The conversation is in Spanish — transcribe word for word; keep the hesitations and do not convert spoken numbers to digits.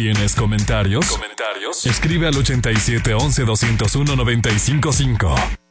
¿Tienes comentarios? ¿Comentarios? Escribe al ochenta y siete once doscientos uno noventa y cinco cinco.